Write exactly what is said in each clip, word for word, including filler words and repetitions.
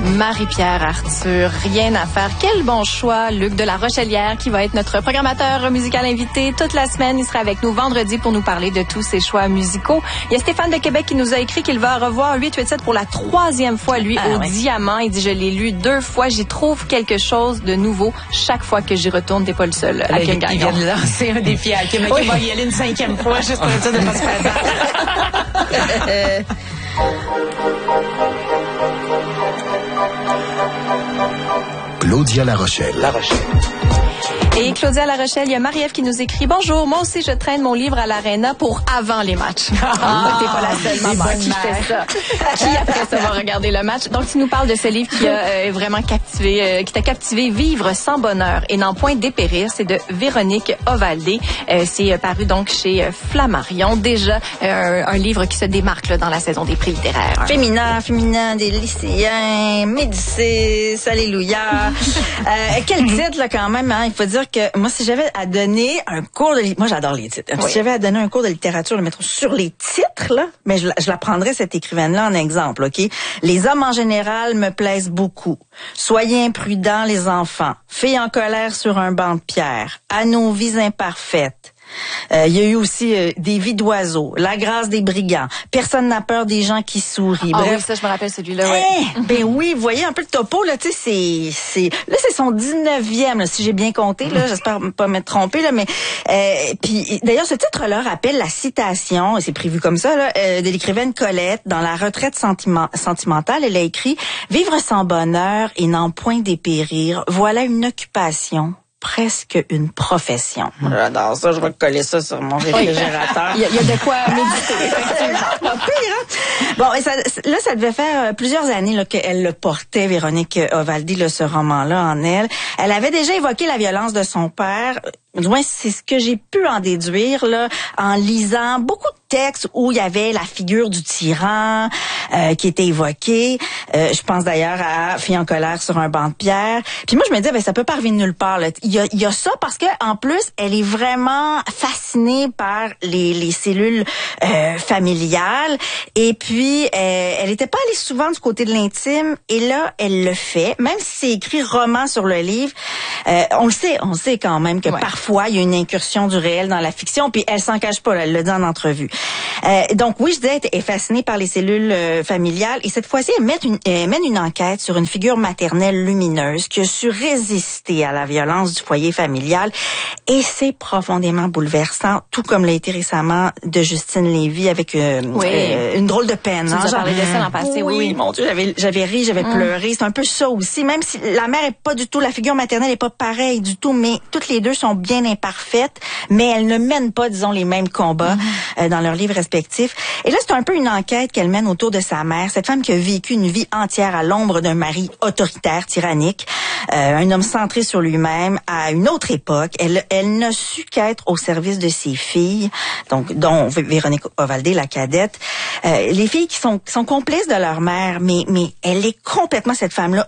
Marie-Pierre Arthur, rien à faire. Quel bon choix, Luc de la Rochelière, qui va être notre programmateur musical invité toute la semaine. Il sera avec nous vendredi pour nous parler de tous ses choix musicaux. Il y a Stéphane de Québec qui nous a écrit qu'il va revoir huit huit sept pour la troisième fois, lui, ah, au ouais. Diamant. Il dit, je l'ai lu deux fois, j'y trouve quelque chose de nouveau. Chaque fois que j'y retourne, t'es pas le seul. À Kim Gagnon. Il vient de lancer un défi à Kim, oui. Il va y aller une cinquième fois, juste pour être sûr de ne pas se faire. Claudia La Rochelle. La Rochelle. Et Claudia La Rochelle, il y a Marie-Ève qui nous écrit « Bonjour, moi aussi je traîne mon livre à l'Arena pour avant les matchs. » Ah, t'es pas la seule maman qui fait ça. Qui après ça va regarder le match. Donc tu nous parles de ce livre qui a euh, vraiment captivé, euh, qui t'a captivé, Vivre sans bonheur et n'en point dépérir. C'est de Véronique Ovaldé. Euh, c'est paru donc chez Flammarion. Déjà euh, un livre qui se démarque là, dans la saison des prix littéraires. Féminin, féminin des lycéens, Médicis, alléluia. euh, quel titre là quand même, hein? Il faut dire que moi, si j'avais à donner un cours de... Moi, j'adore les titres. Oui. Si j'avais à donner un cours de littérature, le mettre sur les titres, là, mais je, je la prendrais, cette écrivaine-là, en exemple, OK? Les hommes, en général, me plaisent beaucoup. Soyez imprudents, les enfants. Filles en colère sur un banc de pierre. À nos vies imparfaites. Euh, il y a eu aussi euh, Des vies d'oiseaux, La grâce des brigands, Personne n'a peur des gens qui sourient. Ah Bref, oui, ça je me rappelle celui-là. Ouais. Hey, ben oui, vous voyez un peu le topo là, tu sais, c'est c'est là c'est son dix-neuvième là, si j'ai bien compté là, j'espère pas m'être trompée là, mais euh, puis d'ailleurs ce titre-là rappelle la citation, et c'est prévu comme ça là, euh, de l'écrivaine Colette dans La retraite sentiment, sentimentale. Elle a écrit Vivre sans bonheur et n'en point dépérir, voilà une occupation. Presque une profession. J'adore ça, je vais coller ça sur mon réfrigérateur. Il y, y a de quoi méditer, effectivement. Pas pire, hein? Bon, et ça, là, ça devait faire plusieurs années là, qu'elle le portait, Véronique Ovaldé, là, ce roman-là en elle. Elle avait déjà évoqué la violence de son père. Du moins, c'est ce que j'ai pu en déduire là, en lisant beaucoup de textes où il y avait la figure du tyran euh, qui était évoquée. Euh, je pense d'ailleurs à Fille en colère sur un banc de pierre. Puis moi, je me disais, ben ça peut pas arriver de nulle part. Là. Il y a, il y a ça parce que en plus, elle est vraiment fascinée par les, les cellules euh, familiales. Et puis, euh, elle était pas allée souvent du côté de l'intime. Et là, elle le fait. Même si c'est écrit roman sur le livre, euh, on le sait, on sait quand même que ouais. parfois, Parfois, il y a une incursion du réel dans la fiction, puis elle s'en cache pas, là, elle le dit en entrevue. Euh, donc oui, je disais, elle est fascinée par les cellules euh, familiales, et cette fois-ci, elle, met une, elle mène une enquête sur une figure maternelle lumineuse qui a su résister à la violence du foyer familial, et c'est profondément bouleversant, tout comme l'a été récemment de Justine Lévy avec euh, oui. euh, une drôle de peine. Tu hein, nous as parlé de ça l'an passé, oui. Oui, mon Dieu, j'avais, j'avais ri, j'avais mm. pleuré, c'est un peu ça aussi, même si la mère est pas du tout, la figure maternelle est pas pareille du tout, mais toutes les deux sont bien imparfaites, mais elles ne mènent pas, disons, les mêmes combats mm-hmm. euh, dans leurs livres respectifs. Et là, c'est un peu une enquête qu'elle mène autour de sa mère, cette femme qui a vécu une vie entière à l'ombre d'un mari autoritaire, tyrannique, euh, un homme centré sur lui-même. À une autre époque, elle, elle n'a su qu'être au service de ses filles, donc dont Véronique Ovaldé, la cadette, euh, les filles qui sont, qui sont complices de leur mère, mais, mais elle est complètement, cette femme-là,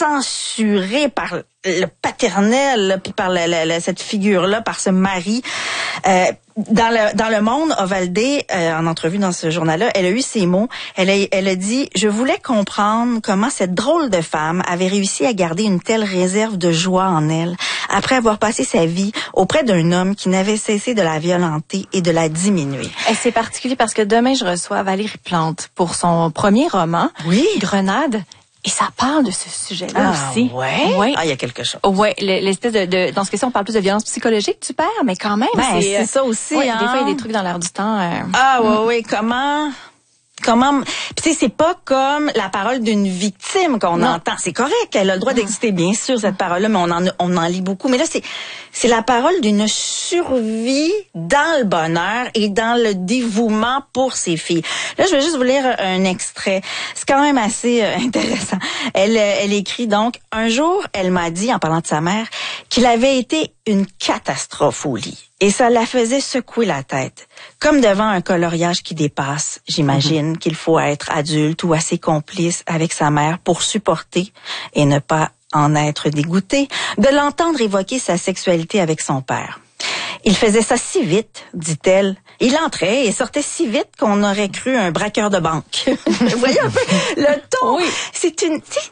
censurée par le paternel, puis par la, la, la, cette figure-là, par ce mari. Euh, dans le dans le Monde, Ovaldé, euh, en entrevue dans ce journal-là, elle a eu ces mots. Elle a, elle a dit « Je voulais comprendre comment cette drôle de femme avait réussi à garder une telle réserve de joie en elle, après avoir passé sa vie auprès d'un homme qui n'avait cessé de la violenter et de la diminuer. » Et c'est particulier parce que demain, je reçois Valérie Plante pour son premier roman, oui. Grenade. Et ça parle de ce sujet-là ah, aussi. Ouais. Ouais. Ah, il y a quelque chose. Ouais, l'espèce de, de dans ce cas-ci, on parle plus de violence psychologique du père, mais quand même, ben, c'est, c'est ça aussi. Ouais, hein? Des fois, il y a des trucs dans l'air du temps. Euh... Ah, ouais, ouais. Comment? Comment, puis tu sais, c'est pas comme la parole d'une victime qu'on non. entend. C'est correct, elle a le droit d'exister, bien sûr, cette parole-là, mais on en, on en lit beaucoup. Mais là, c'est, c'est la parole d'une survie dans le bonheur et dans le dévouement pour ses filles. Là, je vais juste vous lire un extrait. C'est quand même assez euh, intéressant. Elle, elle écrit donc, un jour, elle m'a dit, en parlant de sa mère, qu'il avait été une catastrophe au lit. Et ça la faisait secouer la tête. Comme devant un coloriage qui dépasse, j'imagine mm-hmm. qu'il faut être adulte ou assez complice avec sa mère pour supporter et ne pas en être dégoûté de l'entendre évoquer sa sexualité avec son père. Il faisait ça si vite, dit-elle. Il entrait et sortait si vite qu'on aurait cru un braqueur de banque. Vous voyez un peu le ton? Oui. C'est une...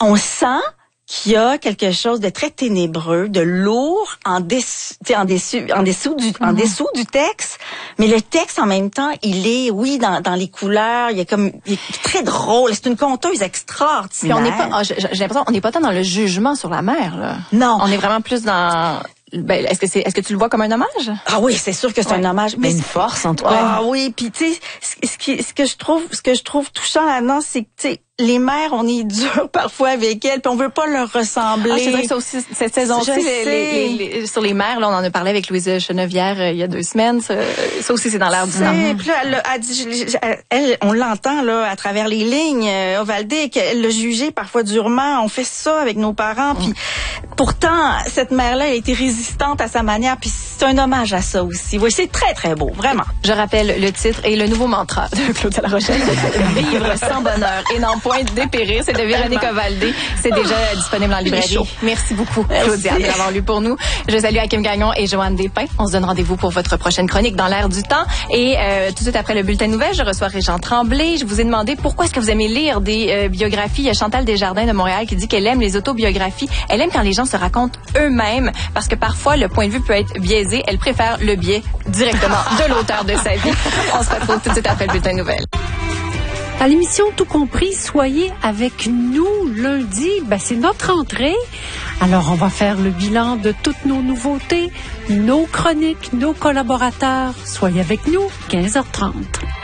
on sent qu'il y a quelque chose de très ténébreux, de lourd en dessous, en dessous, en dessous du, mm-hmm. en dessous du texte. Mais le texte, en même temps, il est, oui, dans, dans les couleurs, il est comme, il est très drôle. C'est une conteuse extraordinaire. Puis on n'est pas, oh, j'ai, j'ai l'impression, on n'est pas tant dans le jugement sur la mère, là. Non. On est vraiment plus dans, ben, est-ce que c'est, est-ce que tu le vois comme un hommage? Ah oui, c'est sûr que c'est ouais. un hommage. Mais une force, en tout cas. Ah oui, puis tu sais, ce, ce, qui, ce que je trouve, ce que je trouve touchant là-dedans, c'est que, tu sais, les mères, on est dur parfois avec elles, puis on veut pas leur ressembler. Ah, c'est vrai que ça aussi, cette saison-ci, les, les, les, les, sur les mères, là, on en a parlé avec Louise Chenevière euh, il y a deux semaines. Ça, ça aussi, c'est dans l'air du temps. Puis là, elle, elle, dit, elle, on l'entend là à travers les lignes, euh, Ovaldé, qu'elle l'a jugé parfois durement. On fait ça avec nos parents, puis mm. pourtant, cette mère-là a été résistante à sa manière, puis c'est un hommage à ça aussi. Oui, c'est très, très beau, vraiment. Je rappelle le titre et le nouveau mantra de Claudia Larochelle, Vivre sans bonheur et non point dépérir. C'est de Véronique Ovaldé. C'est déjà disponible en librairie. Merci beaucoup, Claudia, de l'avoir lu pour nous. Je salue Hakim Gagnon et Joanne Despins. On se donne rendez-vous pour votre prochaine chronique dans l'air du temps. Et euh, tout de suite après le bulletin de nouvelles, je reçois Régent Tremblay. Je vous ai demandé pourquoi est-ce que vous aimez lire des euh, biographies. Il y a Chantal Desjardins de Montréal qui dit qu'elle aime les autobiographies. Elle aime quand les gens se racontent eux-mêmes parce que parfois, le point de vue peut être biaisé. Elle préfère le biais directement de l'auteur de sa vie. On se retrouve tout de suite après le bulletin de nouvelles. À l'émission Tout compris, soyez avec nous lundi. Ben, c'est notre entrée. Alors, on va faire le bilan de toutes nos nouveautés, nos chroniques, nos collaborateurs. Soyez avec nous, quinze heures trente.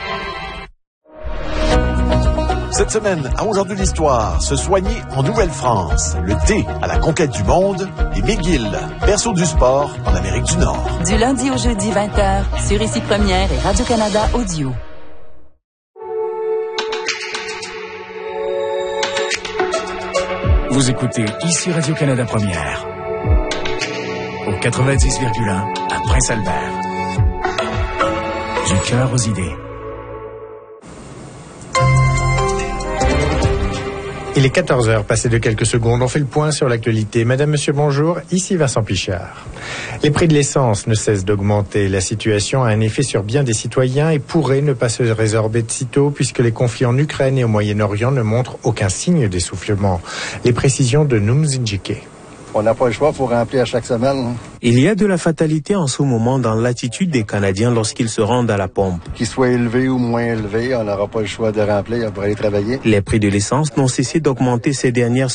Cette semaine, à Aujourd'hui l'Histoire, se soigner en Nouvelle-France, le thé à la conquête du monde et McGill, berceau du sport en Amérique du Nord. Du lundi au jeudi, vingt heures, sur Ici Première et Radio-Canada Audio. Vous écoutez Ici Radio-Canada Première, au quatre-vingt-dix virgule un à Prince-Albert. Du cœur aux idées. Il est quatorze heures, passé de quelques secondes. On fait le point sur l'actualité. Madame, monsieur, bonjour. Ici Vincent Pichard. Les prix de l'essence ne cessent d'augmenter. La situation a un effet sur bien des citoyens et pourrait ne pas se résorber de sitôt puisque les conflits en Ukraine et au Moyen-Orient ne montrent aucun signe d'essoufflement. Les précisions de Noum Zinjike. On n'a pas le choix, il faut remplir à chaque semaine. Il y a de la fatalité en ce moment dans l'attitude des Canadiens lorsqu'ils se rendent à la pompe. Qu'ils soient élevés ou moins élevés, on n'aura pas le choix de remplir pour aller travailler. Les prix de l'essence n'ont cessé d'augmenter ces dernières